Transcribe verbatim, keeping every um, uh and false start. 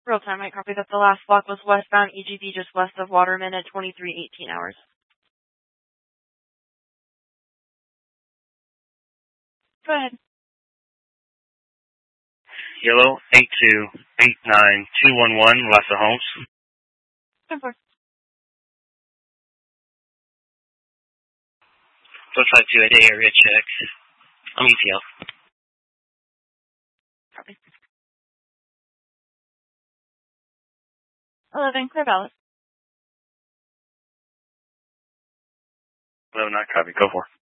Real time, I copy that the last block was westbound E G B just west of Waterman at twenty-three eighteen hours. Go ahead. Yellow eight two eight nine two one one, Lassa Holmes. ten four. Let's try to a area check. I'm E T L. Copy. eleven, clear ballot. eleven nine, copy. Go for it.